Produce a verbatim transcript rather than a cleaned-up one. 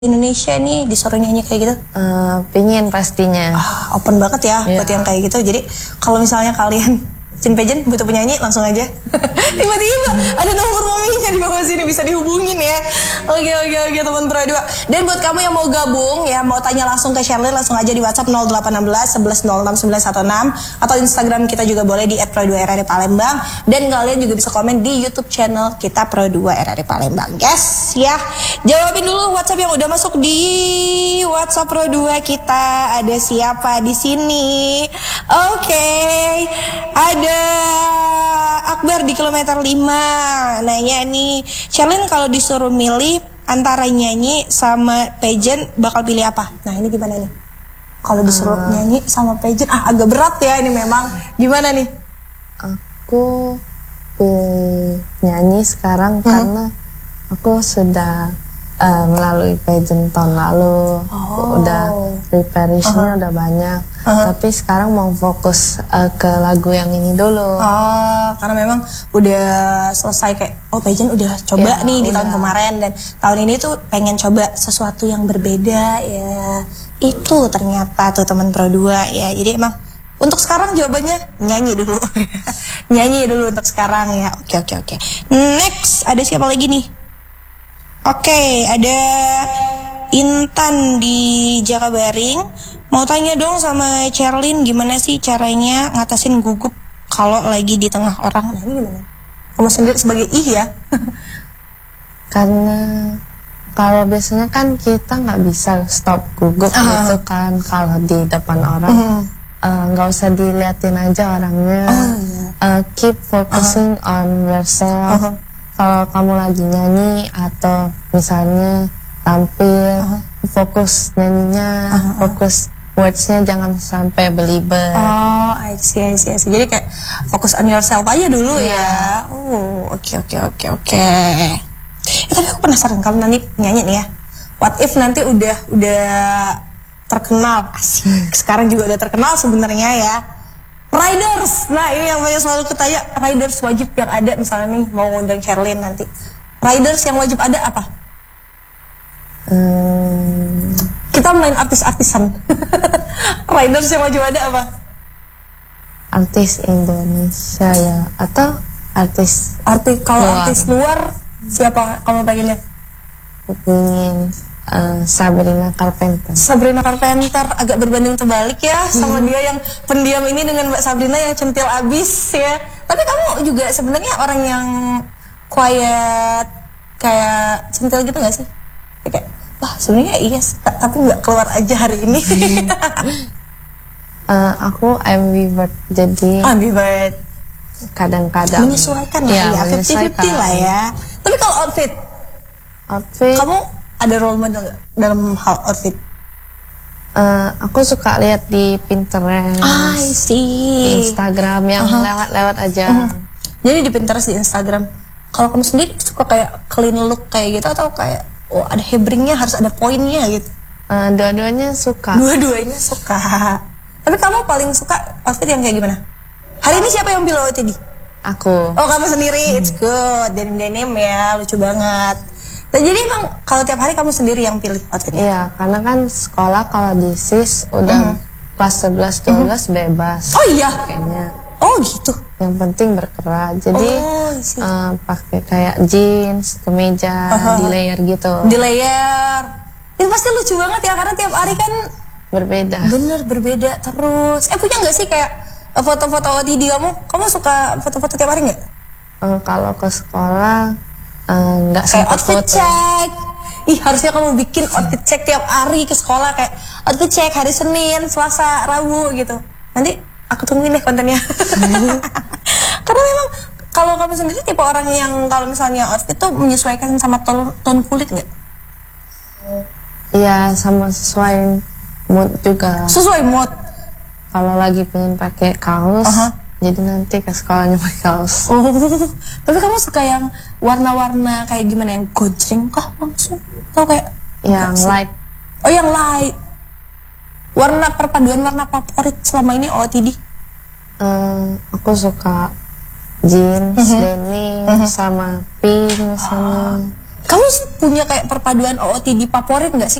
Indonesia nih disuruh nyanyi kayak gitu? Uh, pingin pastinya. Ah, open banget ya yeah. buat yang kayak gitu. Jadi kalau misalnya kalian Cin Pageant butuh penyanyi, langsung aja tiba-tiba ada nomor maminya di bawah sini, bisa dihubungin ya. Oke oke oke teman Pro dua. Dan buat kamu yang mau gabung ya, mau tanya langsung ke Sherlyn, langsung aja di WhatsApp nol delapan satu enam sebelas nol enam sembilan satu enam, atau Instagram kita juga boleh di et pro dua r r palembang. Dan kalian juga bisa komen di YouTube channel kita Pro dua R R palembang. Yes ya. Jawabin dulu WhatsApp yang udah masuk di WhatsApp Pro dua kita. Ada siapa di sini? Oke. Okay. Ada Akbar di kilometer lima nanya nih, Sherlyn kalau disuruh milih antara nyanyi sama pageant bakal pilih apa? Nah ini gimana nih? Kalau disuruh uh, nyanyi sama pageant, ah agak berat ya ini memang. Gimana nih? Aku pilih nyanyi sekarang hmm. karena aku sudah uh, melalui pageant tahun lalu, oh. udah preparation-nya uh-huh. udah banyak. Uh-huh. Tapi sekarang mau fokus uh, ke lagu yang ini dulu. Oh, karena memang udah selesai kayak oh pageant udah coba ya, nih udah. Di tahun kemarin, dan tahun ini tuh pengen coba sesuatu yang berbeda ya. Itu ternyata tuh teman Pro dua ya. Jadi emang untuk sekarang jawabannya nyanyi dulu. Nyanyi dulu untuk sekarang ya. Oke oke oke. Next, ada siapa lagi nih? Oke, ada Intan di Jakabaring. Mau tanya dong sama Sherlyn, gimana sih caranya ngatasin gugup kalau lagi di tengah orang? Nah ini gimana? Kamu sendiri sebagai ih ya? Karena kalau biasanya kan kita nggak bisa stop gugup uh-huh. gitu kan kalau di depan orang. Nggak uh-huh. uh, usah diliatin aja orangnya. Oh, iya. uh, keep focusing uh-huh. on yourself. Uh-huh. Kalau kamu lagi nyanyi atau misalnya tampil, uh-huh. fokus nyanyinya, uh-huh. fokus words-nya, jangan sampai belibet. Oh, I see, I see, I see. Jadi kayak fokus on yourself aja dulu yeah. ya. Oh, oke, okay, oke, okay, oke, okay, oke. Okay. Eh, tapi aku penasaran kamu nanti nyanyi nih ya. What if nanti udah udah terkenal, asik. Sekarang juga udah terkenal sebenarnya ya. Riders, nah ini yang banyak selalu ketanya. Riders wajib yang ada misalnya nih mau ngundang Sherlyn nanti. Riders yang wajib ada apa? Hmm. Kita main artis-artisan. Riders yang wajib ada apa? Artis Indonesia ya, atau artis artis kalau artis luar siapa kamu pengennya? Pengen uh, Sabrina Carpenter. Sabrina Carpenter agak berbanding terbalik ya hmm. sama dia yang pendiam ini dengan Mbak Sabrina yang centil abis ya. Tapi kamu juga sebenarnya orang yang quiet kayak centil gitu nggak sih? Kayak wah sebenarnya iya yes, tapi nggak keluar aja hari ini. uh, aku ambivert, jadi ambivert kadang-kadang menyesuaikan lah ya, ya fifty fifty lah ya. Tapi kalau outfit, outfit kamu ada role model nggak dalam hal outfit? Uh, aku suka lihat di Pinterest, ah, I see. Instagram yang uh-huh. lewat-lewat aja. Uh-huh. Jadi di Pinterest, di Instagram. Kalau kamu sendiri suka kayak clean look kayak gitu atau kayak oh ada hebringnya, harus ada poinnya gitu? Uh, dua-duanya suka. Dua-duanya suka. Tapi kamu paling suka outfit yang kayak gimana? Hari ini siapa yang pilih O T D? Aku. Oh kamu sendiri, hmm. It's good. Denim-denim ya, lucu banget. Nah, jadi emang kalau tiap hari kamu sendiri yang pilih outfitnya? Iya, karena kan sekolah kalau di S I S udah uh-huh. kelas sebelas dua belas uh-huh. bebas. Oh iya? Kayaknya. Oh gitu? Yang penting bergerak. Jadi oh, uh, pakai kayak jeans, kemeja, uh-huh. di layer gitu. Di layer. Itu pasti lucu banget ya, karena tiap hari kan berbeda. Bener, berbeda terus. Eh punya nggak sih kayak foto-foto O T D kamu? Kamu suka foto-foto tiap hari nggak? Uh, kalau ke sekolah nggak uh, kayak outfit foto. Check. Ih harusnya kamu bikin outfit check tiap hari ke sekolah, kayak outfit check hari Senin, Selasa, Rabu gitu. Nanti aku tungguin deh kontennya. Karena memang kalau kamu sendiri tipe orang yang kalau misalnya outfit tuh menyesuaikan sama ton, ton kulit nggak? Iya, sama sesuai mood juga. Sesuai mood. Kalau lagi pengen pakai kaos, uh-huh. jadi nanti ke sekolahnya pakai kaos. Oh, tapi kamu suka yang warna-warna kayak gimana, yang gojreng kah langsung? Atau kayak yang light? Oh, yang light. Warna perpaduan warna favorit selama ini O T D? Uh, aku suka jeans, uh-huh. denim, uh-huh. sama pink, sama. Kamu punya kayak perpaduan O O T D favorit nggak sih?